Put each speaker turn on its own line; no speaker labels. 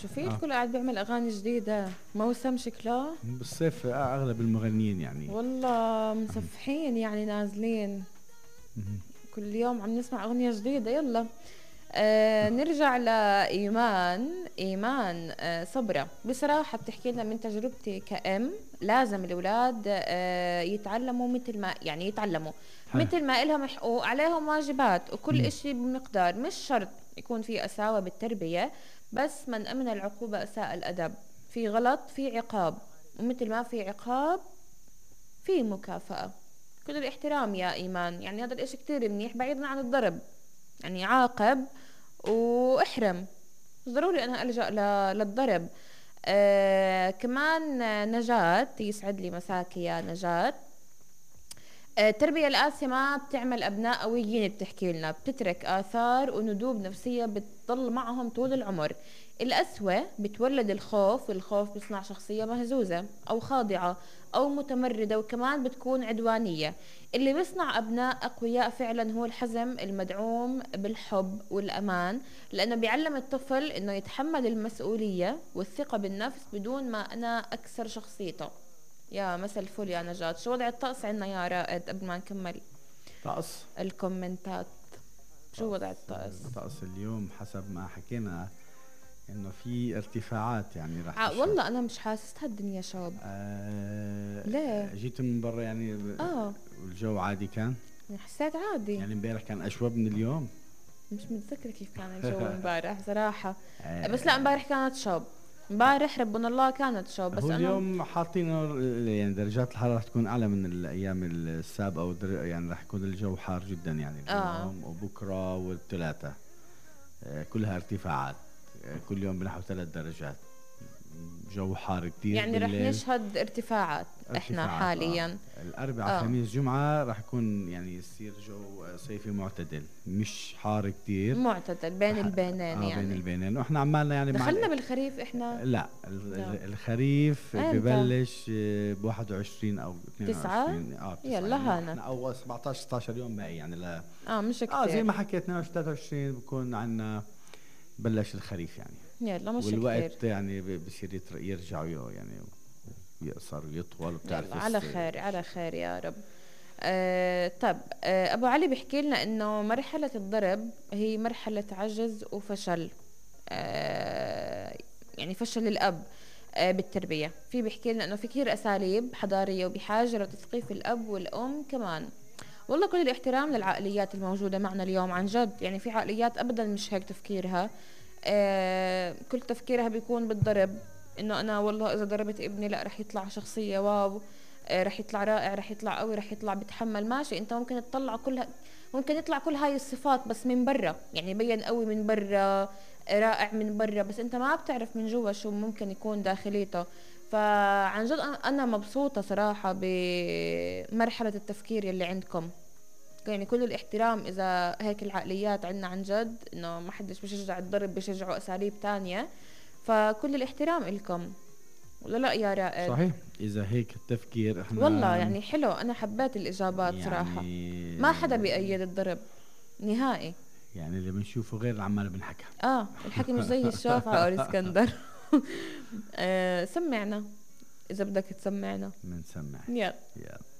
شو في الكل قاعد بيعمل اغاني جديده، موسم شكله
بالصيف اغلب المغنيين يعني.
والله مصفحين يعني نازلين كل يوم عم نسمع اغنيه جديده. يلا نرجع لإيمان صبرة. بصراحة بتحكي لنا من تجربتي كأم، لازم الأولاد يتعلموا مثل ما يعني يتعلموا
حلو.
مثل ما إلهم حقوق عليهم واجبات، وكل إشي بمقدار، مش شرط يكون في قساوة بالتربية، بس من أمن العقوبة أساء الأدب. في غلط في عقاب، ومثل ما في عقاب في مكافأة. كل الاحترام يا إيمان، يعني هذا الإشي كتير منيح بعيدا عن الضرب، يعني عاقب واحرم، مش ضروري انا الجا للضرب. كمان نجاة، يسعد لي مساكي يا نجاة. التربية القاسية ما بتعمل أبناء قويين، بتحكي لنا بتترك آثار وندوب نفسية بتضل معهم طول العمر. القسوة بتولد الخوف، والخوف بيصنع شخصية مهزوزة أو خاضعة أو متمردة، وكمان بتكون عدوانية. اللي بيصنع أبناء أقوياء فعلا هو الحزم المدعوم بالحب والأمان، لأنه بيعلم الطفل أنه يتحمل المسؤولية والثقة بالنفس بدون ما أنا أكسر شخصيته. يا مسا الفل يا نجاة. شو وضع الطقس عنا يا رائد قبل ما نكمل
طقس.
الكومنتات؟ شو وضع الطقس؟
طقس اليوم حسب ما حكينا انه في ارتفاعات يعني راح تشهد.
والله انا مش حاسس هالدنيا شاب. ليه؟
جيت من برا يعني
اه
والجو عادي كان.
يعني حسيت عادي.
يعني امبارح كان اشوب من اليوم.
مش متذكرة كيف كان الجو امبارح صراحة. بس لا امبارح كانت شاب، امبارح ربنا الله كانت شاب. بس
هو
انا
اليوم حاطين يعني درجات الحرارة رح تكون أعلى من الأيام السابقة، يعني رح يكون الجو حار جدا يعني اليوم وبكرة والثلاثاء. كلها ارتفاعات. كل يوم بنحو 3 درجات. جو حار كتير
يعني رح
بالليل.
نشهد ارتفاعات احنا حاليا.
الأربعاء خميس جمعة رح يكون يعني يصير جو صيفي معتدل، مش حار كتير،
معتدل بين البينين يعني.
بين البينين. واحنا عمالنا يعني
دخلنا بالخريف احنا.
لا الخريف ببلش ب 21 او 22.
9 يلا
يعني
هانا.
احنا اول 17 16 يوم باقي يعني لا.
مش كتير.
زي ما حكيت 22 23 بكون عندنا بلش الخريف يعني.
يلا مش
والوقت
كتير.
يعني بصير يرجعوا يعني يقصر ويطول، وبتعرف
على خير على خير يا رب. طب ابو علي بيحكي لنا انه مرحلة الضرب هي مرحلة عجز وفشل. يعني فشل الاب بالتربية. في بيحكي لنا انه في كثير اساليب حضارية وبحاجة لتثقيف الاب والام كمان. والله كل الاحترام للعقليات الموجودة معنا اليوم عن جد. يعني في عقليات ابدا مش هيك تفكيرها. كل تفكيرها بيكون بالضرب، انه انا والله اذا ضربت ابني لا رح يطلع شخصية واو، رح يطلع رائع، رح يطلع قوي، رح يطلع بتحمل. ماشي، انت ممكن تطلع كل ممكن يطلع كل هاي الصفات بس من برا، يعني يبين قوي من برا، رائع من برا، بس انت ما بتعرف من جوا شو ممكن يكون داخليته. فعن جد انا مبسوطة صراحة بمرحلة التفكير يلي عندكم. يعني كل الاحترام اذا هيك العقليات عندنا عن جد، انه ما حدش بيشجع الضرب، بيشجعوا اساليب تانية. فكل الاحترام إلكم، ولا لا يا رائد؟
صحيح. اذا هيك التفكير احنا
والله يعني حلو، انا حبيت الاجابات
يعني
صراحة. ما حدا بيأيد الضرب نهائي.
يعني اللي بنشوفه غير العمال بنحكى.
الحكي مش زي الشافعي او الاسكندر. سمعنا اذا بدك تسمعنا.
بنسمع.
يلا.